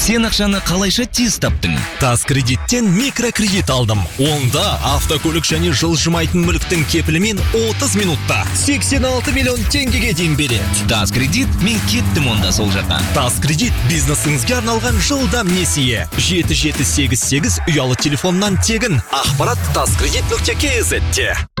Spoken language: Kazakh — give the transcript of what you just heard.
Сен ақшаны қалайша тез таптың? Тас кредиттен микрокредит алдым. Онда автокөлік және жылжымайтын мүліктің кепілімен 30 минутта 86 миллион теңгеге дейін береді. Тас кредит, мен кеттім онда сол жаққа. Тас кредит бизнесіңізге арналған жылдам несие. 7788 ұялы телефоннан тегін. Ақпарат taskredit.kz-те.